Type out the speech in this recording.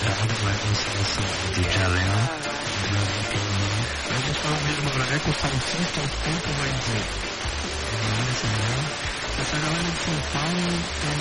vai com seleção de janela. Aí eu vou falar mesmo, galera, que o Salsicha aos poucos vai dizer. Essa galera de São Paulo tem